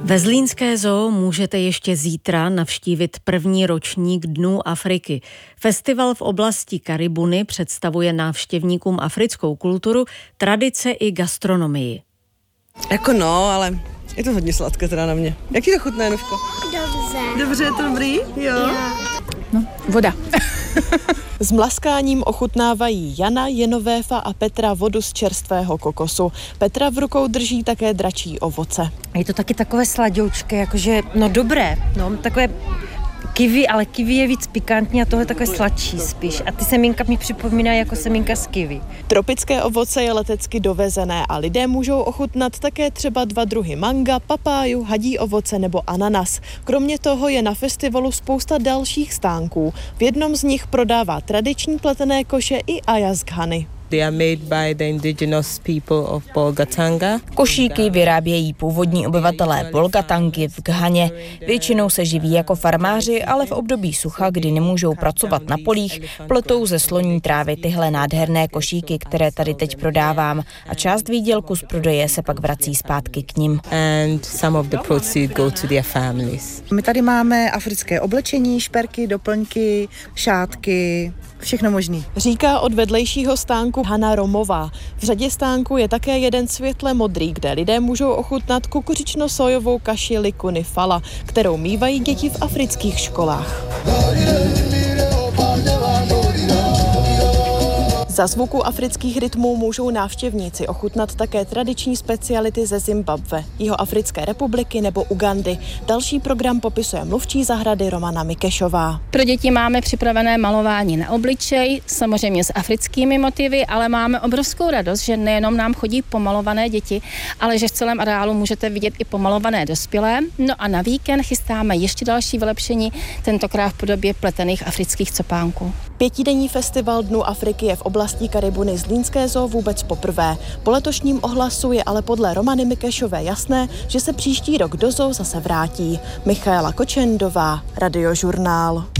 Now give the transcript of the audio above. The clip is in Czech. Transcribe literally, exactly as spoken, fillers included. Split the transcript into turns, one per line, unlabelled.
Ve Zlínské zoo můžete ještě zítra navštívit první ročník Dnů Afriky. Festival v oblasti Karibuny představuje návštěvníkům africkou kulturu, tradice i gastronomii.
Jako no, ale je to hodně sladké teda na mě. Jak ti to chutná, Januško?
Dobře.
Dobře, je to dobrý? Jo.
Jo.
No, voda.
S mlaskáním ochutnávají Jana, Jenovéfa a Petra vodu z čerstvého kokosu. Petra v rukou drží také dračí ovoce.
Je to taky takové sladoučké, jakože, no dobré, no, takové kiwi, ale kiwi je víc pikantní a tohle je takové sladší spíš. A ty semínka mi připomínají jako semínka z kiwi.
Tropické ovoce je letecky dovezené a lidé můžou ochutnat také třeba dva druhy manga, papáju, hadí ovoce nebo ananas. Kromě toho je na festivalu spousta dalších stánků. V jednom z nich prodává tradiční pletené koše i Ayaz Ghany.
They are made by the indigenous people of Bolgatanga.
Košíky vyrábějí původní obyvatelé Bolgatangy v Ghaně. Většinou se živí jako farmáři, ale v období sucha, kdy nemůžou pracovat na polích, pletou ze sloní trávy tyhle nádherné košíky, které tady teď prodávám. A část výdělku z prodeje se pak vrací zpátky k nim.
And some of the proceeds go to their families.
My tady máme africké oblečení, šperky, doplňky, šátky, všechno možný.
Říká od vedlejšího stánku Hana Romová. V řadě stánků je také jeden světle modrý, kde lidé můžou ochutnat kukuřično-sojovou kaši likuni fala, kterou mívají děti v afrických školách. Za zvuku afrických rytmů můžou návštěvníci ochutnat také tradiční speciality ze Zimbabwe, Jihoafrické republiky nebo Ugandy. Další program popisuje mluvčí zahrady Romana Mikešová.
Pro děti máme připravené malování na obličej, samozřejmě s africkými motivy, ale máme obrovskou radost, že nejenom nám chodí pomalované děti, ale že v celém areálu můžete vidět i pomalované dospělé. No a na víkend chystáme ještě další vylepšení, tentokrát v podobě pletených afrických copánků.
Pětidenní festival Dnů Afriky je v oblasti Karibuny Zlínské zoo vůbec poprvé. Po letošním ohlasu je ale podle Romany Mikešové jasné, že se příští rok do zoo zase vrátí. Michaela Kočendová, Radiožurnál.